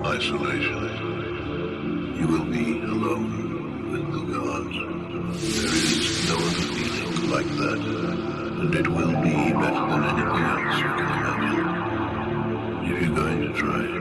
isolation. You will be alone with the gods. There is no other feeling like that, and it will be better than anything else you can imagine. If you're going to try